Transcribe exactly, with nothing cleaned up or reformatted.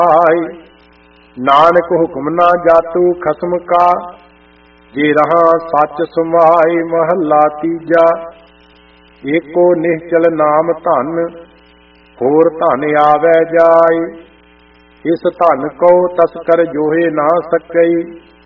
आए। नानक हुक्म ना जातू खसम का, जे रहा सच समाए। महला तीजा। एको निश्चल नाम धन, होर धन आवे जाए। इस धन को तस्कर जोहे ना सकई,